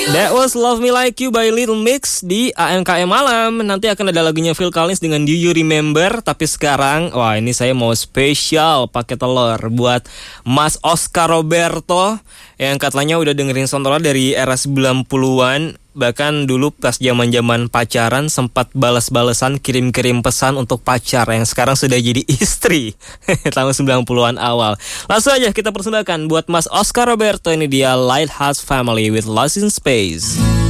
That was Love Me Like You by Little Mix di AMKM Malam. Nanti akan ada lagunya Phil Collins dengan Do You Remember. Tapi sekarang, wah ini saya mau spesial pakai telur buat Mas Oscar Roberto yang katanya udah dengerin Sonora dari era 90-an. Bahkan dulu pas zaman-zaman pacaran sempat balas-balesan kirim-kirim pesan untuk pacar yang sekarang sudah jadi istri tahun 90-an awal. Langsung aja kita persembahkan buat Mas Oscar Roberto, ini dia Lighthouse Family with Lost in Space.